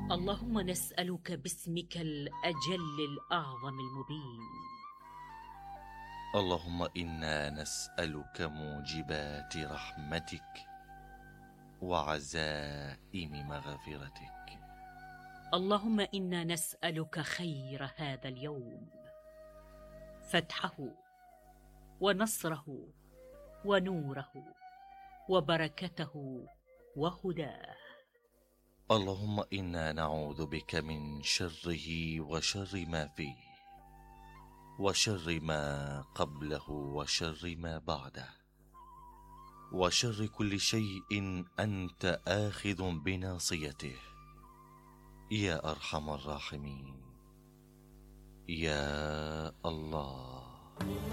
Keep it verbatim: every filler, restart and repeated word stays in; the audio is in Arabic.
اللهم نسألك باسمك الأجل الأعظم المبين. اللهم إنا نسألك موجبات رحمتك وعزائم مغفرتك. اللهم إنا نسألك خير هذا اليوم، فتحه ونصره ونوره وبركته وهداه. اللهم إنا نعوذ بك من شره وشر ما فيه وشر ما قبله وشر ما بعده وشر كل شيء أنت آخذ بناصيته يا أرحم الراحمين يا الله.